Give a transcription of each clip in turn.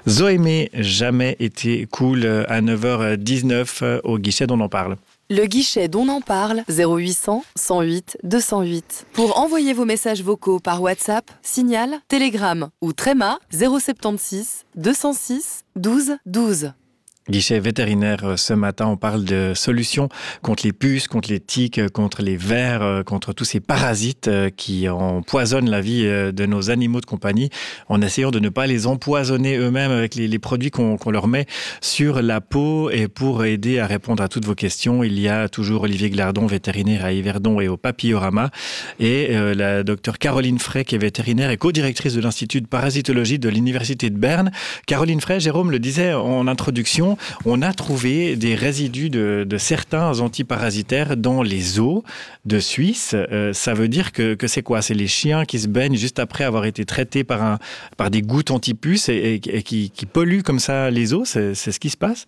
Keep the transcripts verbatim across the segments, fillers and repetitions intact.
Zoémé, jamais été cool à neuf heures dix-neuf au guichet d'On en parle. Le guichet d'On en parle, zéro huit cents, cent huit, deux cent huit. Pour envoyer vos messages vocaux par WhatsApp, Signal, Telegram ou Tréma, zéro soixante-seize, deux cent six, douze, douze. Guichet vétérinaire, ce matin, on parle de solutions contre les puces, contre les tiques, contre les vers, contre tous ces parasites qui empoisonnent la vie de nos animaux de compagnie, en essayant de ne pas les empoisonner eux-mêmes avec les, les produits qu'on, qu'on leur met sur la peau. Et pour aider à répondre à toutes vos questions, il y a toujours Olivier Glardon, vétérinaire à Yverdon et au Papillorama, et euh, la docteure Caroline Frey, qui est vétérinaire et co-directrice de l'Institut de parasitologie de l'Université de Berne. Caroline Frey, Jérôme le disait en introduction, on a trouvé des résidus de, de certains antiparasitaires dans les eaux de Suisse. Euh, ça veut dire que, que c'est quoi ? C'est les chiens qui se baignent juste après avoir été traités par, un, par des gouttes antipuces et, et, et qui, qui polluent comme ça les eaux. C'est, c'est ce qui se passe ?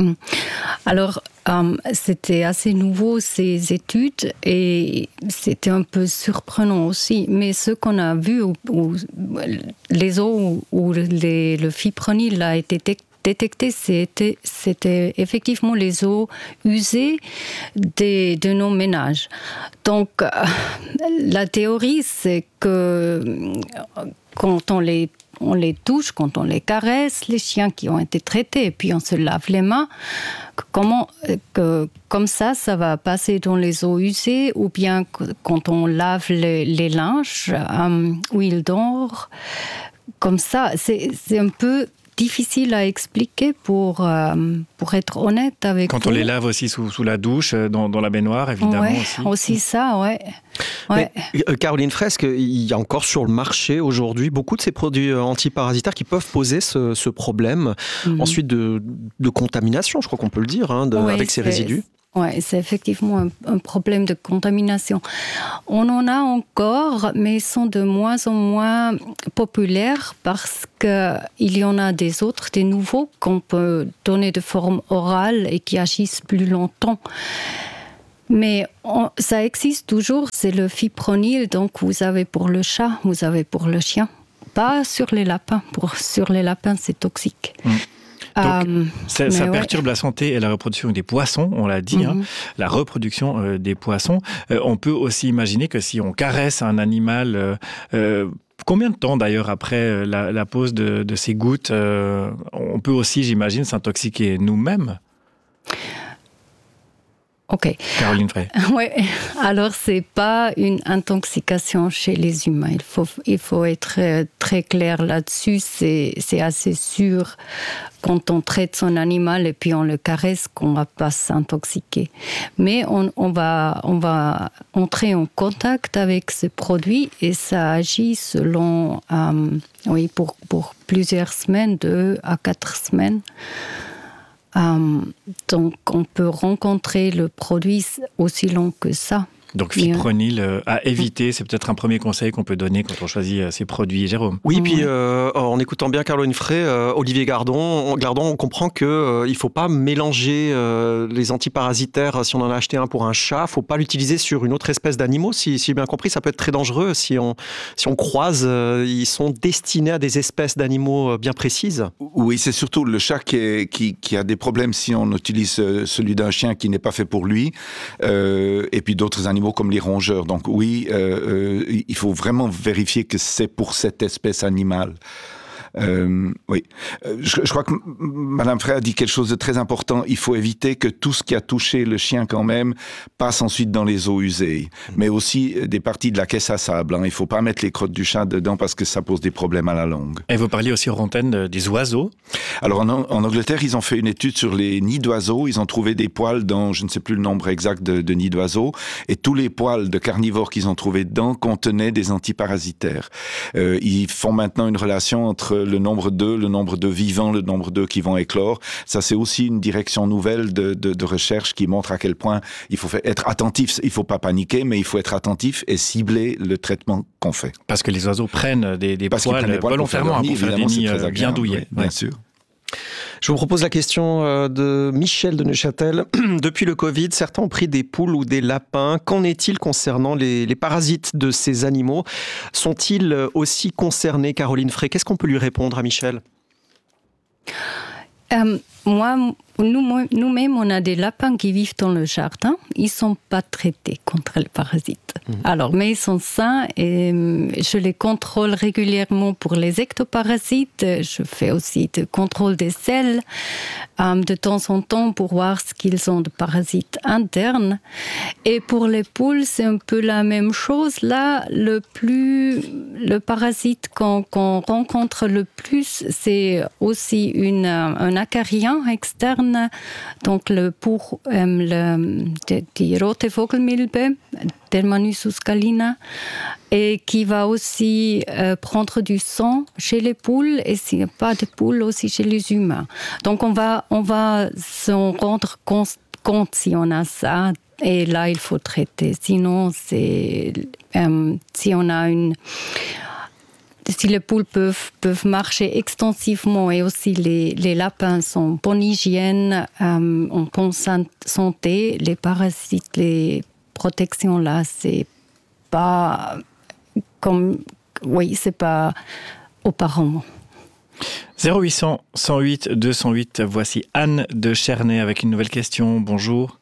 Alors, euh, c'était assez nouveau ces études et c'était un peu surprenant aussi. Mais ce qu'on a vu, où, où les eaux où les, le fipronil a été détecté, détecté, c'était, c'était effectivement les eaux usées des, de nos ménages. Donc, euh, la théorie, c'est que quand on les, on les touche, quand on les caresse, les chiens qui ont été traités, et puis on se lave les mains, comment, que, comme ça, ça va passer dans les eaux usées, ou bien quand on lave les, les linges, euh, où ils dorment, comme ça, c'est, c'est un peu difficile à expliquer pour, euh, pour être honnête avec Quand vous. on les lave aussi sous, sous la douche, dans, dans la baignoire, évidemment ouais, aussi. aussi ça, ouais. ouais. Mais, euh, Caroline Frey, est-ce qu'il y a encore sur le marché aujourd'hui beaucoup de ces produits antiparasitaires qui peuvent poser ce, ce problème mm-hmm. ensuite de, de contamination, je crois qu'on peut le dire, hein, de, ouais, avec ces résidus? Oui, c'est effectivement un, un problème de contamination. On en a encore, mais ils sont de moins en moins populaires parce qu'il y en a des autres, des nouveaux, qu'on peut donner de forme orale et qui agissent plus longtemps. Mais on, ça existe toujours, c'est le fipronil, donc vous avez pour le chat, vous avez pour le chien. Pas sur les lapins, pour, sur les lapins c'est toxique. Mmh. Donc, euh, ça, ça ouais. perturbe la santé et la reproduction des poissons, on l'a dit, mm-hmm. hein, la reproduction euh, des poissons. Euh, on peut aussi imaginer que si on caresse un animal, euh, euh, combien de temps d'ailleurs après la, la pose de, de ces gouttes, euh, on peut aussi, j'imagine, s'intoxiquer nous-mêmes ? Ok. Caroline Frey. Oui, alors c'est pas une intoxication chez les humains. Il faut, il faut être très clair là-dessus. C'est, c'est assez sûr quand on traite son animal et puis on le caresse qu'on va pas s'intoxiquer. Mais on, on va, on va entrer en contact avec ce produit et ça agit selon, euh, oui, pour, pour plusieurs semaines, deux à quatre semaines. Euh, donc, on peut rencontrer le produit aussi long que ça. Donc, fipronil euh, à éviter, c'est peut-être un premier conseil qu'on peut donner quand on choisit ces produits. Jérôme ? Oui, puis euh, en écoutant bien Caroline Frey, euh, Olivier Gardon, Gardon, on comprend qu'il euh, ne faut pas mélanger euh, les antiparasitaires. Si on en a acheté un pour un chat, il ne faut pas l'utiliser sur une autre espèce d'animaux. Si, si j'ai bien compris, ça peut être très dangereux. Si on, si on croise, euh, ils sont destinés à des espèces d'animaux bien précises. Oui, c'est surtout le chat qui, est, qui, qui a des problèmes si on utilise celui d'un chien qui n'est pas fait pour lui. Euh, et puis d'autres animaux comme les rongeurs. Donc oui, euh, euh, il faut vraiment vérifier que c'est pour cette espèce animale. Euh, oui, je, je crois que Madame Frey a dit quelque chose de très important. Il faut éviter que tout ce qui a touché le chien quand même passe ensuite dans les eaux usées, mais aussi des parties de la caisse à sable. Hein. Il ne faut pas mettre les crottes du chat dedans parce que ça pose des problèmes à la longue. Et vous parliez aussi, Rantaine, des oiseaux. Alors en, en Angleterre, ils ont fait une étude sur les nids d'oiseaux. Ils ont trouvé des poils dans, je ne sais plus le nombre exact de, de nids d'oiseaux, et tous les poils de carnivores qu'ils ont trouvés dedans contenaient des antiparasitaires. Euh, ils font maintenant une relation entre le nombre d'œufs, le nombre de vivants, le nombre d'œufs qui vont éclore. Ça, c'est aussi une direction nouvelle de, de, de recherche qui montre à quel point il faut être attentif. Il ne faut pas paniquer, mais il faut être attentif et cibler le traitement qu'on fait. Parce que les oiseaux prennent des, des Parce poils, prennent des poils volontairement pour faire, pour faire des nids bien douillés. Oui, bien ouais. sûr. Je vous propose la question de Michel de Neuchâtel. Depuis le Covid, certains ont pris des poules ou des lapins. Qu'en est-il concernant les, les parasites de ces animaux ? Sont-ils aussi concernés, Caroline Frey ? Qu'est-ce qu'on peut lui répondre à Michel ? Euh, moi, nous, nous-mêmes, on a des lapins qui vivent dans le jardin. Ils ne sont pas traités contre les parasites. Mmh. Alors, mais ils sont sains et je les contrôle régulièrement pour les ectoparasites. Je fais aussi le contrôle des selles euh, de temps en temps pour voir ce qu'ils ont de parasites internes. Et pour les poules, c'est un peu la même chose. Là, le plus, le parasite qu'on, qu'on rencontre le plus, c'est aussi une, un acarien externe, donc le pour euh, le, die rote Vogelmilbe, Dermanusus gallina, et qui va aussi euh, prendre du sang chez les poules, et s'il n'y a pas de poules, aussi chez les humains. Donc on va, on va s'en rendre compte, compte si on a ça, et là il faut traiter. Sinon, c'est, euh, si on a une... Si les poules peuvent, peuvent marcher extensivement et aussi les, les lapins sont en bonne hygiène, euh, en bonne santé, les parasites, les protections là, c'est pas comme, oui, c'est pas auparavant. zéro huit cent, cent huit, deux cent huit, voici Anne de Chernay avec une nouvelle question. Bonjour.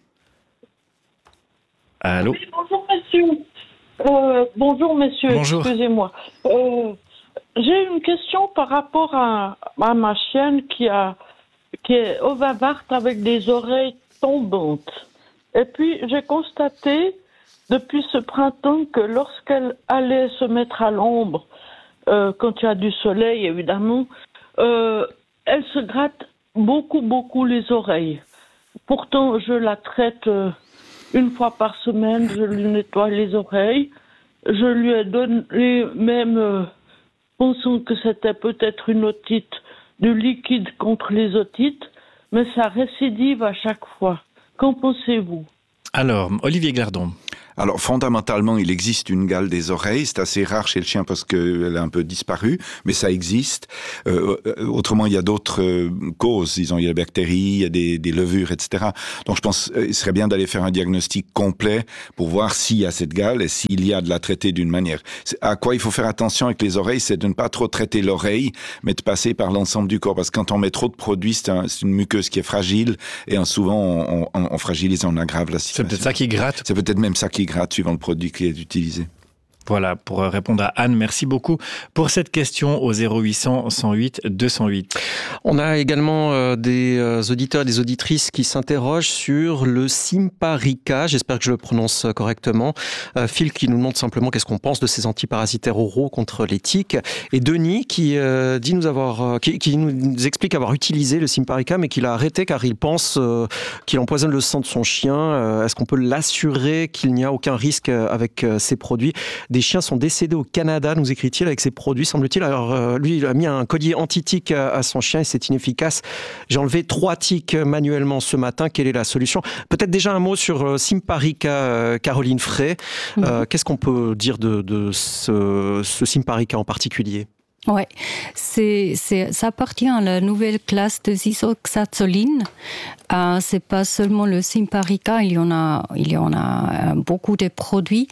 Allô? Oui, bonjour monsieur. Euh, bonjour monsieur, bonjour. Excusez-moi. Euh, j'ai une question par rapport à, à ma chienne qui, a, qui est ovavarte avec des oreilles tombantes. Et puis j'ai constaté depuis ce printemps que lorsqu'elle allait se mettre à l'ombre, euh, quand il y a du soleil évidemment, euh, elle se gratte beaucoup beaucoup les oreilles. Pourtant je la traite euh, une fois par semaine, je lui nettoie les oreilles. Je lui ai donné même, euh, pensant que c'était peut-être une otite, du liquide contre les otites, mais ça récidive à chaque fois. Qu'en pensez-vous? Alors, Olivier Glardon. Alors, fondamentalement, il existe une gale des oreilles. C'est assez rare chez le chien parce qu'elle a un peu disparu, mais ça existe. Euh, autrement, il y a d'autres euh, causes. Disons, il y a des bactéries, il y a des, des levures, et cetera. Donc, je pense qu'il serait bien d'aller faire un diagnostic complet pour voir s'il y a cette gale et s'il y a de la traiter d'une manière. À quoi il faut faire attention avec les oreilles, c'est de ne pas trop traiter l'oreille, mais de passer par l'ensemble du corps. Parce que quand on met trop de produits, c'est, un, c'est une muqueuse qui est fragile et hein, souvent, on, on, on fragilise et on aggrave la situation. C'est peut-être ça qui gratte. C'est peut-être même ça qui gratte suivant le produit qui est utilisé. Voilà, pour répondre à Anne, merci beaucoup pour cette question au zéro huit cent, cent huit, deux cent huit. On a également euh, des euh, auditeurs et des auditrices qui s'interrogent sur le Simparica, j'espère que je le prononce correctement. Euh, Phil qui nous demande simplement qu'est-ce qu'on pense de ces antiparasitaires oraux contre les tiques. Et Denis qui, euh, dit nous avoir, euh, qui, qui nous explique avoir utilisé le Simparica mais qu'il a arrêté car il pense euh, qu'il empoisonne le sang de son chien. Euh, est-ce qu'on peut l'assurer qu'il n'y a aucun risque avec euh, ces produits? Des chiens sont décédés au Canada, nous écrit-il, avec ces produits, semble-t-il. Alors, euh, lui, il a mis un collier anti-tique à, à son chien et c'est inefficace. J'ai enlevé trois tiques manuellement ce matin. Quelle est la solution? Peut-être déjà un mot sur euh, Simparica, euh, Caroline Frey. Euh, mm-hmm. Qu'est-ce qu'on peut dire de, de ce, ce Simparica en particulier? Oui, c'est, c'est, ça appartient à la nouvelle classe de isoxazoline. Euh, c'est pas seulement le Simparica, il y en a, il y en a beaucoup de produits.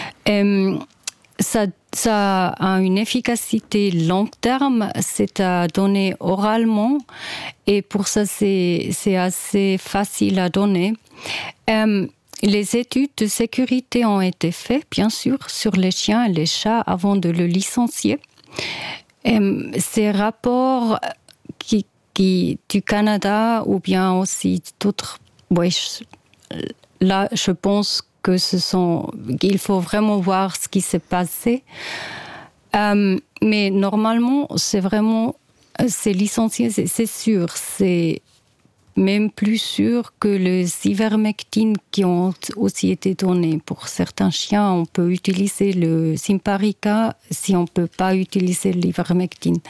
Euh, ça, ça a une efficacité long terme, c'est à donner oralement, et pour ça c'est, c'est assez facile à donner. Euh, Les études de sécurité ont été faites, bien sûr, sur les chiens et les chats avant de le licencier. Et ces rapports qui, qui, du Canada ou bien aussi d'autres, ouais, je, là je pense que ce sont, qu'il faut vraiment voir ce qui s'est passé. Euh, mais normalement, c'est vraiment, c'est licencié, c'est, c'est sûr, c'est même plus sûr que les ivermectines qui ont aussi été données. Pour certains chiens, on peut utiliser le Simparica si on ne peut pas utiliser l'ivermectine.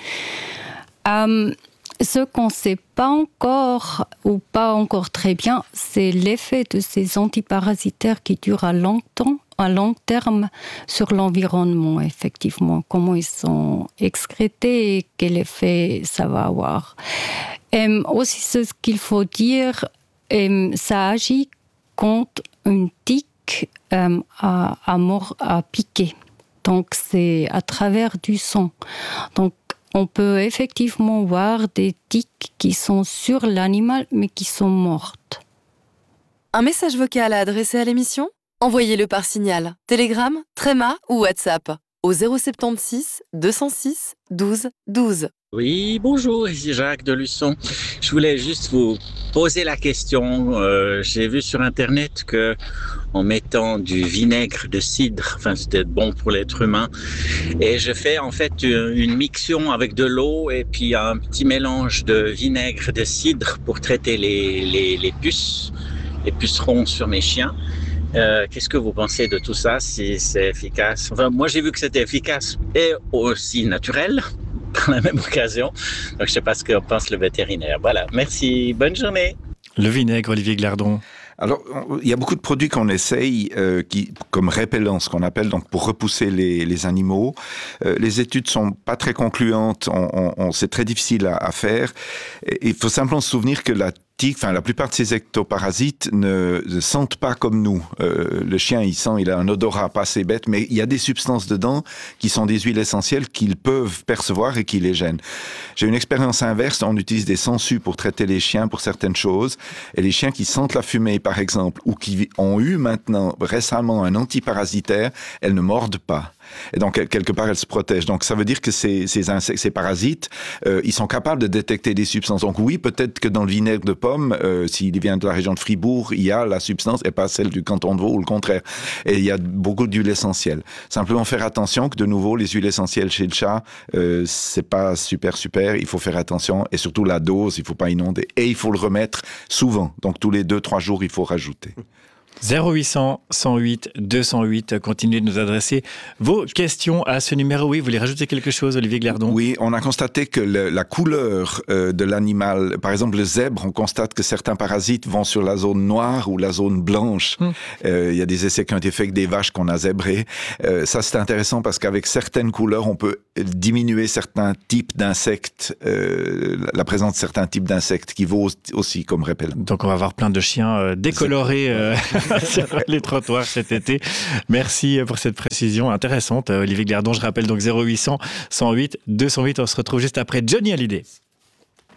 Euh, ce qu'on ne sait pas encore, ou pas encore très bien, c'est l'effet de ces antiparasitaires qui durent à longtemps, à long terme sur l'environnement, effectivement. Comment ils sont excrétés et quel effet ça va avoir. Et aussi, ce qu'il faut dire, ça agit contre une tique euh, à, à, mort, à piquer. Donc, c'est à travers du sang. Donc, on peut effectivement voir des tiques qui sont sur l'animal, mais qui sont mortes. Un message vocal à adresser à l'émission ? Envoyez-le par Signal, Telegram, Tréma ou WhatsApp au zéro soixante-seize deux cent six douze douze. Oui, bonjour, ici Jacques de Luçon. Je voulais juste vous poser la question. Euh, j'ai vu sur Internet que en mettant du vinaigre de cidre, enfin c'était bon pour l'être humain, et je fais en fait une mixion avec de l'eau et puis un petit mélange de vinaigre de cidre pour traiter les, les, les puces, les pucerons sur mes chiens. Euh, qu'est-ce que vous pensez de tout ça, si c'est efficace? Enfin, moi j'ai vu que c'était efficace et aussi naturel par la même occasion. Donc je ne sais pas ce que pense le vétérinaire. Voilà, merci, bonne journée. Le vinaigre, Olivier Glardon. Alors, il y a beaucoup de produits qu'on essaye, euh, qui, comme répellants, ce qu'on appelle, donc pour repousser les, les animaux. Euh, les études sont pas très concluantes, on, on, on, c'est très difficile à, à faire. Il faut simplement se souvenir que la tique, enfin la plupart de ces ectoparasites ne, ne sentent pas comme nous. Euh, le chien, il sent, il a un odorat pas assez bête, mais il y a des substances dedans qui sont des huiles essentielles qu'ils peuvent percevoir et qui les gênent. J'ai une expérience inverse, on utilise des sangsues pour traiter les chiens pour certaines choses, et les chiens qui sentent la fumée, par exemple, ou qui ont eu maintenant récemment un antiparasitaire, elles ne mordent pas. Et donc, quelque part, elles se protègent. Donc, ça veut dire que ces, ces insectes, ces parasites, euh, ils sont capables de détecter des substances. Donc, oui, peut-être que dans le vinaigre de pomme, euh, s'il vient de la région de Fribourg, il y a la substance et pas celle du canton de Vaud ou le contraire. Et il y a beaucoup d'huiles essentielles. Simplement faire attention que, de nouveau, les huiles essentielles chez le chat, euh, c'est pas super, super. Il faut faire attention. Et surtout, la dose, il faut pas inonder. Et il faut le remettre souvent. Donc, tous les deux, trois jours, il faut rajouter. zéro huit cents cent huit deux cent huit, continuez de nous adresser vos questions à ce numéro. Oui, vous voulez rajouter quelque chose, Olivier Glardon? Oui, on a constaté que le, la couleur euh, de l'animal, par exemple le zèbre, on constate que certains parasites vont sur la zone noire ou la zone blanche. Il hum. euh, y a des essais qui ont été faits avec des vaches qu'on a zébrées. Euh, ça, c'est intéressant parce qu'avec certaines couleurs, on peut diminuer certains types d'insectes, euh, la présence de certains types d'insectes qui vaut aussi comme répellent. Donc, on va avoir plein de chiens euh, décolorés euh, sur les trottoirs cet été. Merci pour cette précision intéressante, Olivier Glardon. Je rappelle donc zéro huit cents cent huit deux cent huit. On se retrouve juste après Johnny Hallyday.